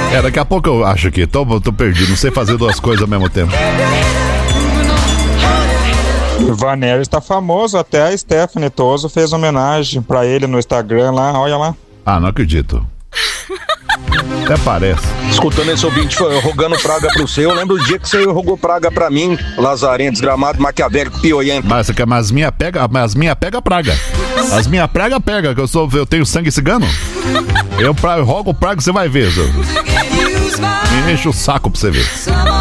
Daqui a pouco eu acho que tô perdido, não sei fazer duas coisas ao mesmo tempo. O Vanelli está famoso, até a Stephanie Toso fez homenagem pra ele no Instagram lá, olha lá. Ah, não acredito. Até parece. Escutando esse ouvinte rogando praga pro seu, eu lembro do dia que você rogou praga pra mim, Lazarento, desgramado, maquiavélico, pioiento. Mas as minha pega praga. As minha praga pega, que eu tenho sangue cigano. Eu rogo praga, você vai ver. Me enche o saco pra você ver.